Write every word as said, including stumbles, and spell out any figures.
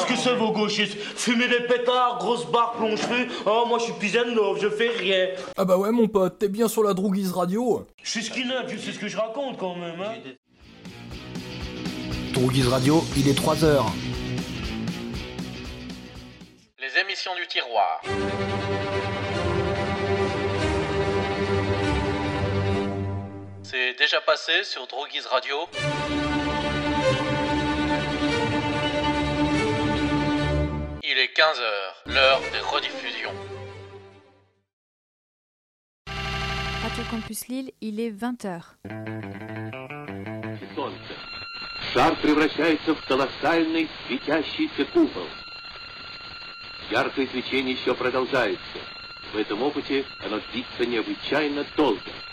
Qu'est-ce que c'est vos gauchistes? Fumer des pétards, grosse barre, plonge-feu. Oh, moi je suis Pizenov, je fais rien. Ah bah ouais mon pote, t'es bien sur la Drouguise Radio. Je suis skinhead, tu sais ce que je raconte quand même, hein. Drouguise Radio, il est trois heures. Les émissions du tiroir. C'est déjà passé sur Drouguise Radio. Il est quinze heures, l'heure des rediffusions. Radio Campus Lille, il est vingt heures. Солнце. Шар превращается в колоссальный светящийся купол. Яркое свечение еще продолжается. В этом опыте оно длится необычайно долго.